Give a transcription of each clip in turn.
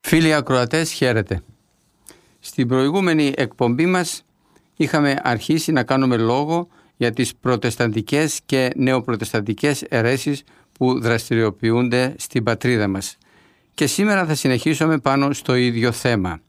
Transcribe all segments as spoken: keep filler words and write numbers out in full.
Φίλοι ακροατές, χαίρετε. Στην προηγούμενη εκπομπή μας είχαμε αρχίσει να κάνουμε λόγο για τις προτεσταντικές και νεοπροτεσταντικές αιρέσεις που δραστηριοποιούνται στην πατρίδα μας. Και σήμερα θα συνεχίσουμε πάνω στο ίδιο θέμα.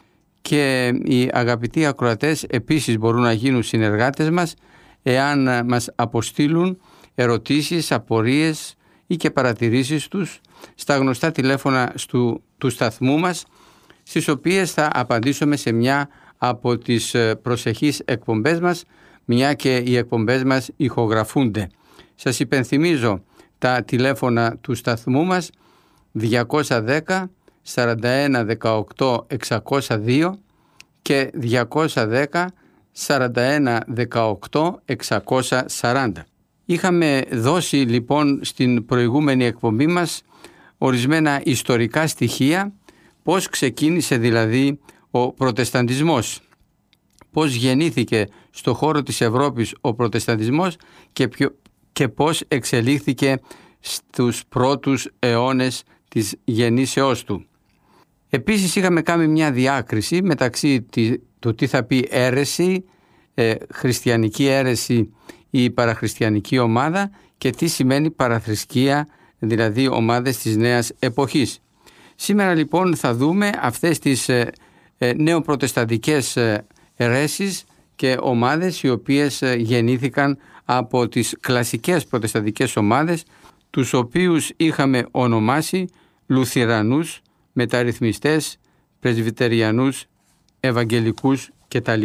Και οι αγαπητοί ακροατές επίσης μπορούν να γίνουν συνεργάτες μας εάν μας αποστείλουν ερωτήσεις, απορίες ή και παρατηρήσεις τους στα γνωστά τηλέφωνα του, του σταθμού μας, στις οποίες θα απαντήσουμε σε μια από τις προσεχείς εκπομπές μας, μια και οι εκπομπές μας ηχογραφούνται. Σας υπενθυμίζω τα τηλέφωνα του σταθμού μας διακόσια δέκα σαράντα ένα δεκαοκτώ εξακόσια δύο και διακόσια δέκα σαράντα ένα δεκαοκτώ εξακόσια σαράντα. Είχαμε δώσει λοιπόν στην προηγούμενη εκπομπή μας ορισμένα ιστορικά στοιχεία, πώς ξεκίνησε δηλαδή ο προτεσταντισμός, πώς γεννήθηκε στο χώρο της Ευρώπης ο προτεσταντισμός και, ποιο, και πώς εξελίχθηκε στους πρώτους αιώνες της γεννήσεώς του. Επίσης είχαμε κάνει μια διάκριση μεταξύ του τι θα πει αίρεση, ε, χριστιανική αίρεση ή παραχριστιανική ομάδα και τι σημαίνει παραθρησκεία, δηλαδή ομάδες της νέας εποχής. Σήμερα λοιπόν θα δούμε αυτές τις ε, ε, νεοπροτεσταντικές ε, αιρέσεις και ομάδες οι οποίες ε, γεννήθηκαν από τις κλασικές προτεσταντικές ομάδες, τους οποίους είχαμε ονομάσει Λουθυρανούς, μεταρρυθμιστές, πρεσβυτεριανούς, ευαγγελικούς κτλ.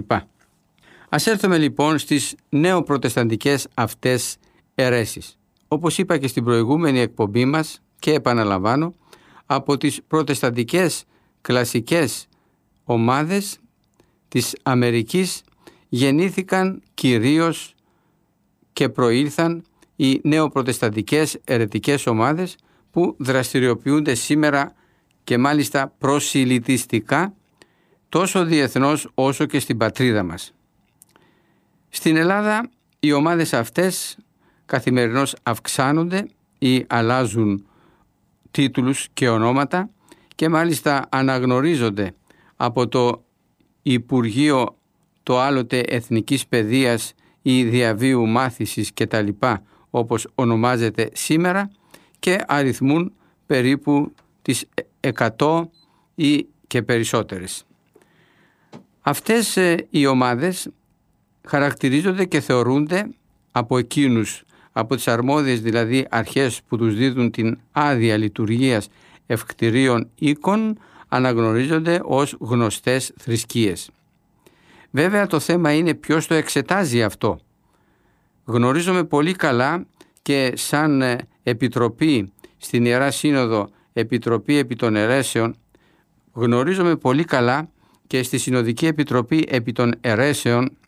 Ας έρθουμε λοιπόν στις νεοπροτεσταντικές αυτές αιρέσεις. Όπως είπα και στην προηγούμενη εκπομπή μας και επαναλαμβάνω, από τις προτεσταντικές κλασικές ομάδες της Αμερικής γεννήθηκαν κυρίως και προήλθαν οι νεοπροτεσταντικές αιρετικές ομάδες που δραστηριοποιούνται σήμερα και μάλιστα προσιλητιστικά τόσο διεθνώς όσο και στην πατρίδα μας. Στην Ελλάδα οι ομάδες αυτές καθημερινώς αυξάνονται ή αλλάζουν τίτλους και ονόματα και μάλιστα αναγνωρίζονται από το Υπουργείο το άλλοτε Εθνικής Παιδείας ή Διαβίου Μάθησης κτλ, όπως ονομάζεται σήμερα, και αριθμούν περίπου τις εκατό ή και περισσότερες. Αυτές ε, οι ομάδες χαρακτηρίζονται και θεωρούνται από εκείνους, από τις αρμόδιες δηλαδή αρχές που τους δίδουν την άδεια λειτουργίας ευκτηρίων οίκων, αναγνωρίζονται ως γνωστές θρησκείες. Βέβαια το θέμα είναι ποιος το εξετάζει αυτό. Γνωρίζουμε πολύ καλά και σαν επιτροπή στην Ιερά Σύνοδο, Επιτροπή επί των Αιρέσεων, γνωρίζουμε πολύ καλά και στη Συνοδική Επιτροπή επί των Αιρέσεων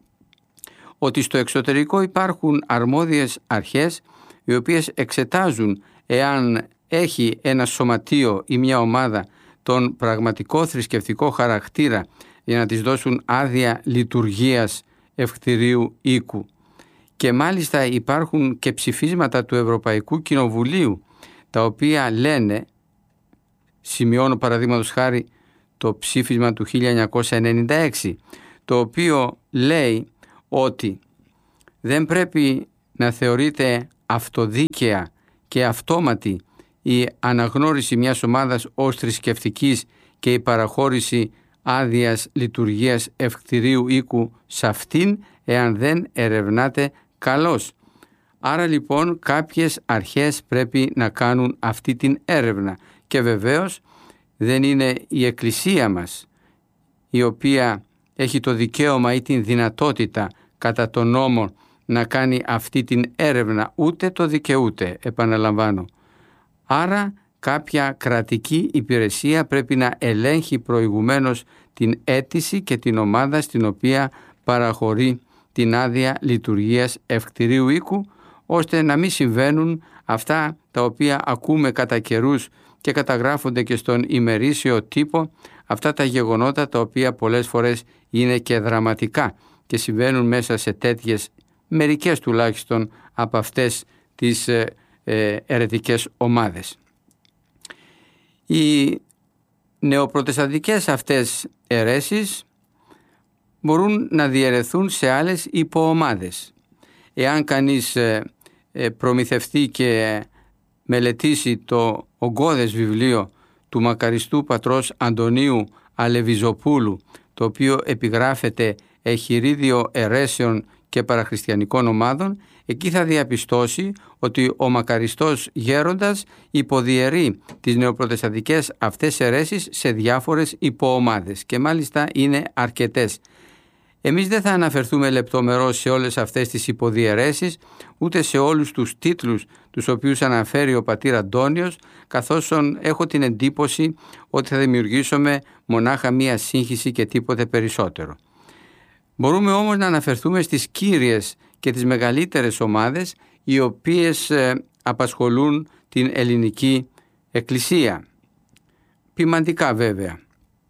ότι στο εξωτερικό υπάρχουν αρμόδιες αρχές οι οποίες εξετάζουν εάν έχει ένα σωματείο ή μια ομάδα τον πραγματικό θρησκευτικό χαρακτήρα για να της δώσουν άδεια λειτουργίας ευκτηρίου οίκου. Και μάλιστα υπάρχουν και ψηφίσματα του Ευρωπαϊκού Κοινοβουλίου τα οποία λένε, σημειώνω παραδείγματος χάρη το ψήφισμα του χίλια εννιακόσια ενενήντα έξι, το οποίο λέει ότι δεν πρέπει να θεωρείται αυτοδίκαια και αυτόματη η αναγνώριση μιας ομάδας ως θρησκευτικής και η παραχώρηση άδειας λειτουργίας ευκτηρίου οίκου σε αυτήν εάν δεν ερευνάται καλώς. Άρα λοιπόν κάποιες αρχές πρέπει να κάνουν αυτή την έρευνα και βεβαίως δεν είναι η Εκκλησία μας η οποία έχει το δικαίωμα ή την δυνατότητα κατά τον νόμο να κάνει αυτή την έρευνα, ούτε το δικαιούται, επαναλαμβάνω. Άρα κάποια κρατική υπηρεσία πρέπει να ελέγχει προηγουμένως την αίτηση και την ομάδα στην οποία παραχωρεί την άδεια λειτουργίας ευκτηρίου οίκου, ώστε να μην συμβαίνουν αυτά τα οποία ακούμε κατά καιρούς και καταγράφονται και στον ημερήσιο τύπο, αυτά τα γεγονότα τα οποία πολλές φορές είναι και δραματικά και συμβαίνουν μέσα σε τέτοιες, μερικές τουλάχιστον από αυτές τις ε, ε, αιρετικές ομάδες. Οι νεοπροτεσταντικές αυτές αιρέσεις μπορούν να διαιρεθούν σε άλλες υποομάδες. Εάν κανείς προμηθευτεί και μελετήσει το ογκώδες βιβλίο του μακαριστού πατρός Αντωνίου Αλεβιζοπούλου, το οποίο επιγράφεται «Εχειρίδιο αιρέσεων και παραχριστιανικών ομάδων», εκεί θα διαπιστώσει ότι ο μακαριστός γέροντας υποδιαιρεί τις νεοπροτεσταντικές αυτές αιρέσεις σε διάφορες υποομάδες και μάλιστα είναι αρκετές. Εμείς δεν θα αναφερθούμε λεπτομερώς σε όλες αυτές τις υποδιαιρέσεις, ούτε σε όλους τους τίτλους τους οποίους αναφέρει ο πατήρ Αντώνιος, καθώς έχω την εντύπωση ότι θα δημιουργήσουμε μονάχα μία σύγχυση και τίποτε περισσότερο. Μπορούμε όμως να αναφερθούμε στις κύριες και τις μεγαλύτερες ομάδες, οι οποίες ε, απασχολούν την ελληνική εκκλησία. Ποιμαντικά βέβαια.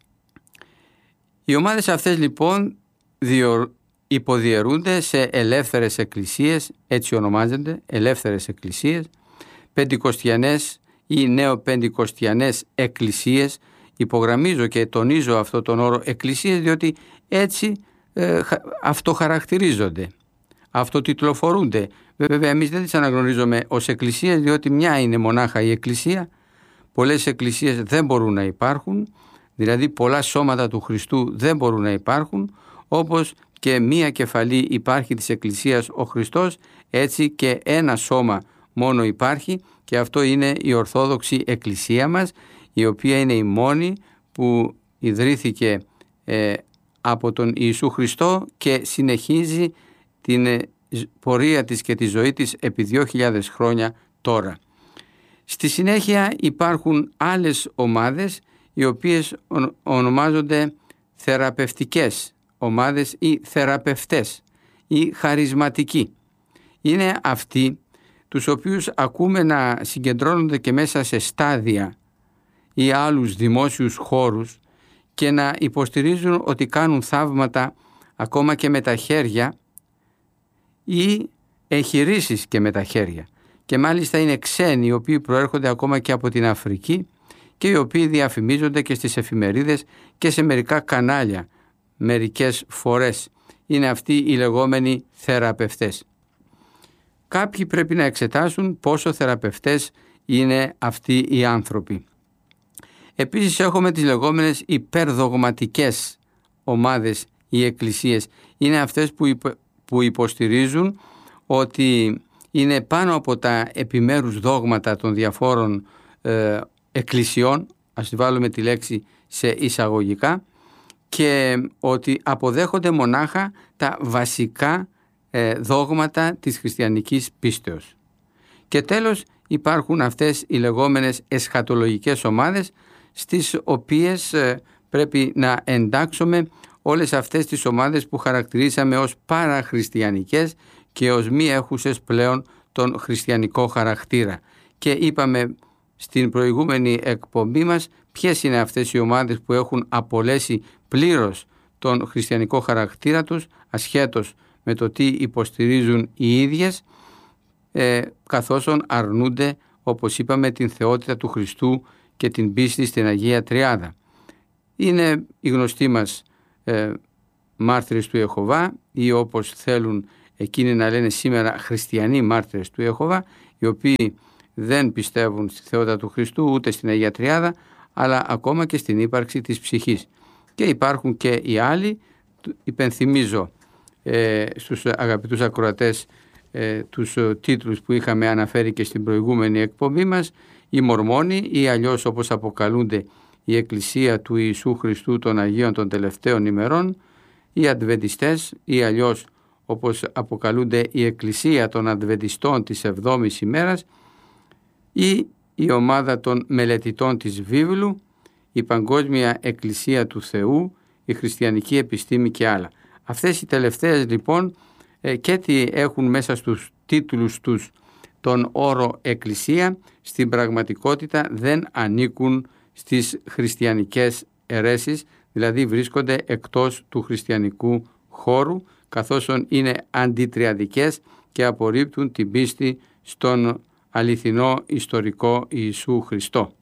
Οι ομάδες αυτές λοιπόν διο, υποδιαιρούνται σε ελεύθερες εκκλησίες, έτσι ονομάζονται, ελεύθερες εκκλησίες, πεντηκοστιανές ή νεοπεντηκοστιανές εκκλησίες. Υπογραμμίζω και τονίζω αυτό τον όρο εκκλησίες, διότι έτσι ε, αυτοχαρακτηρίζονται, αυτοτιτλοφορούνται. Βέβαια εμείς δεν τις αναγνωρίζουμε ως εκκλησίες, διότι μια είναι μονάχα η εκκλησία. Πολλές εκκλησίες δεν μπορούν να υπάρχουν, δηλαδή πολλά σώματα του Χριστού δεν μπορούν να υπάρχουν, όπως και μία κεφαλή υπάρχει της εκκλησίας ο Χριστός, έτσι και ένα σώμα μόνο υπάρχει, και αυτό είναι η Ορθόδοξη Εκκλησία μας, η οποία είναι η μόνη που ιδρύθηκε ε, από τον Ιησού Χριστό και συνεχίζει την ε, πορεία της και τη ζωή της επί δύο χιλιάδες χρόνια τώρα. Στη συνέχεια υπάρχουν άλλες ομάδες, οι οποίες ονομάζονται θεραπευτικές ομάδες ή θεραπευτές ή χαρισματικοί. Είναι αυτοί τους οποίους ακούμε να συγκεντρώνονται και μέσα σε στάδια ή άλλους δημόσιους χώρους και να υποστηρίζουν ότι κάνουν θαύματα ακόμα και με τα χέρια ή εγχειρήσεις και με τα χέρια. Και μάλιστα είναι ξένοι, οι οποίοι προέρχονται ακόμα και από την Αφρική και οι οποίοι διαφημίζονται και στις εφημερίδες και σε μερικά κανάλια μερικές φορές. Είναι αυτοί οι λεγόμενοι θεραπευτές. Κάποιοι πρέπει να εξετάσουν πόσο θεραπευτές είναι αυτοί οι άνθρωποι. Επίσης έχουμε τις λεγόμενες υπερδογματικές ομάδες ή εκκλησίες. Είναι αυτές που, υπο, που υποστηρίζουν ότι είναι πάνω από τα επιμέρους δόγματα των διαφόρων ε, εκκλησιών, ας βάλουμε τη λέξη σε εισαγωγικά, και ότι αποδέχονται μονάχα τα βασικά ε, δόγματα της χριστιανικής πίστεως. Και τέλος υπάρχουν αυτές οι λεγόμενες εσχατολογικές ομάδες, στις οποίες ε, πρέπει να εντάξουμε όλες αυτές τις ομάδες που χαρακτηρίσαμε ως παραχριστιανικές και ως μη έχουσες πλέον τον χριστιανικό χαρακτήρα. Και είπαμε στην προηγούμενη εκπομπή μας ποιες είναι αυτές οι ομάδες που έχουν απολέσει πλήρως τον χριστιανικό χαρακτήρα τους, ασχέτως με το τι υποστηρίζουν οι ίδιες, ε, καθώς αρνούνται, όπως είπαμε, την θεότητα του Χριστού και την πίστη στην Αγία Τριάδα. Είναι οι γνωστοί μας ε, μάρτυρες του Ιεχωβά, ή όπως θέλουν εκείνοι να λένε σήμερα χριστιανοί μάρτυρες του Ιεχωβά, οι οποίοι δεν πιστεύουν στη θεότητα του Χριστού ούτε στην Αγία Τριάδα, αλλά ακόμα και στην ύπαρξη της ψυχής. Και υπάρχουν και οι άλλοι, υπενθυμίζω ε, στους αγαπητούς ακροατές ε, τους τίτλους που είχαμε αναφέρει και στην προηγούμενη εκπομπή μας, οι Μορμόνοι, ή αλλιώς όπως αποκαλούνται η Εκκλησία του Ιησού Χριστού των Αγίων των Τελευταίων ημερών, οι Αντβεντιστές, ή αλλιώς όπως αποκαλούνται η Εκκλησία των Αντβεντιστών της εβδόμης ημέρας, ή η ομάδα των μελετητών της βίβλου, η Παγκόσμια Εκκλησία του Θεού, η Χριστιανική Επιστήμη και άλλα. Αυτές οι τελευταίες λοιπόν και τι έχουν μέσα στους τίτλους τους τον όρο Εκκλησία, στην πραγματικότητα δεν ανήκουν στις χριστιανικές αιρέσεις, δηλαδή βρίσκονται εκτός του χριστιανικού χώρου, καθώς είναι αντιτριαδικές και απορρίπτουν την πίστη στον αληθινό ιστορικό Ιησού Χριστό.